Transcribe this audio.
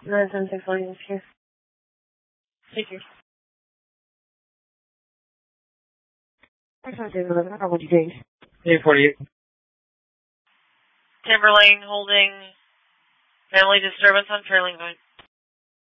976 Williams here. Thank you. 611, how would you change? 848. Timberlane holding family disturbance on trailing point.